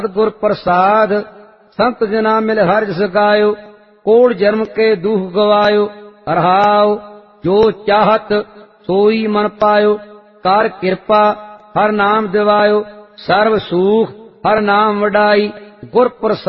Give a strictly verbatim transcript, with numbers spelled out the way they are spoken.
गुर प्रसाद संत जना मिल हर जस गायो, कोड़ जन्म के दुख गवायो। रहाओ जो चाहत सोई मन पायो, कर कृपा हर नाम दिवायो। सर्व सुख हर नाम वडाई, गुर प्रसाद